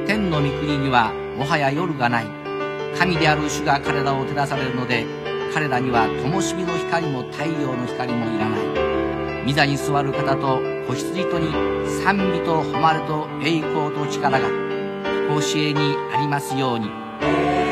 天の御国にはもはや夜がない。神である主が彼らを照らされるので、彼らには灯火の光も太陽の光もいらない。御座に座る方と子羊とに賛美と誉れと栄光と力が常しえにありますように。